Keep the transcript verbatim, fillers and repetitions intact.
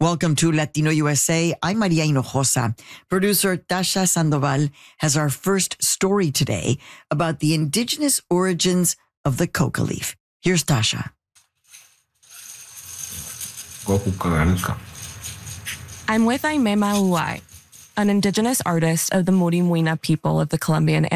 Welcome to Latino U S A. I'm Maria Hinojosa. Producer Tasha Sandoval has our first story today about the indigenous origins of the coca leaf. Here's Tasha. I'm with Aimee Mauai, an indigenous artist of the Murimuina people of the Colombian